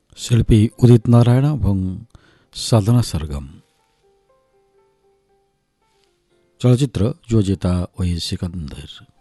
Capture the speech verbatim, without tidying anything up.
शिल्पी उदित नारायण एवं साधना सरगम। चलचित्र जोजेता वही सिकंदर।